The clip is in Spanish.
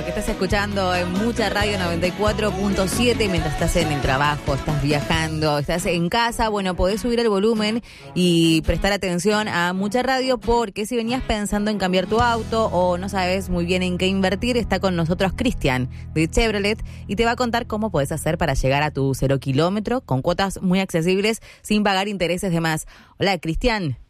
lo que estás escuchando en Mucha Radio 94.7 mientras estás en el trabajo, estás viajando, estás en casa. Bueno, podés subir el volumen y prestar atención a Mucha Radio, porque si venías pensando en cambiar tu auto o no sabes muy bien en qué invertir, está con nosotros Cristian de Chevrolet y te va a contar cómo podés hacer para llegar a tu 0 kilómetro con cuotas muy accesibles sin pagar intereses de más. Hola, Cristian.